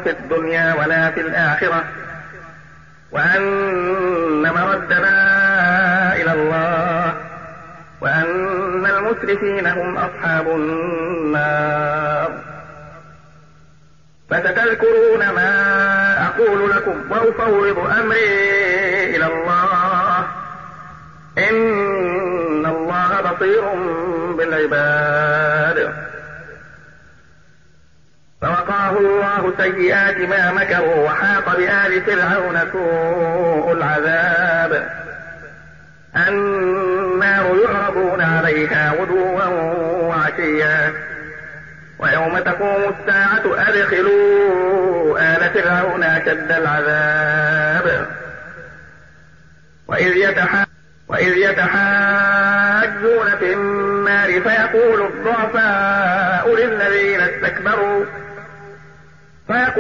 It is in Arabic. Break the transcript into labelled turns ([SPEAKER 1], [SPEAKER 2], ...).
[SPEAKER 1] في الدنيا ولا في الآخرة، وأن مردنا إلى الله، وأن المسرفين هم أصحاب النار. فستذكرون ما أقول لكم وأفوض أمري إلى الله، إن الله بصير بالعباد. فوقاه الله سيئات ما مكروا، وحاق بآل فرعون سوء العذاب. النار يعرضون عليها غدوا وعشيا، ويوم تقوم الساعة أدخلوا آل فرعون أشد العذاب. وإذ يتحاجون في النار فيقول الضعفاء للذين استكبروا